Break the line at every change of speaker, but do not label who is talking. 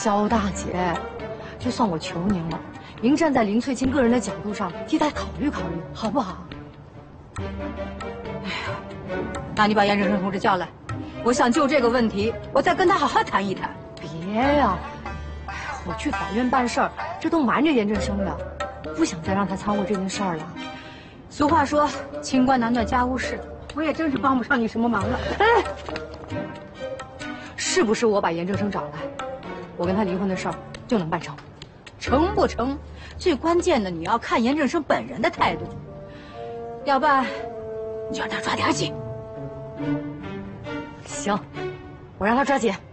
萧大姐，就算我求您了，您站在林翠清个人的角度上替她考虑考虑，好不好？
哎呀，那你把严正生同志叫来，我想就这个问题，我再跟他好好谈一谈。
别呀，我去法院办事儿，这都瞒着严正生的，不想再让他掺和这件事儿了。
俗话说，清官难断家务事，我也真是帮不上你什么忙了。
哎，是不是我把严正生找来，我跟他离婚的事儿就能办成？
成不成，最关键的你要看严正生本人的态度。要办，你就让他抓点紧。
行，我让他抓紧。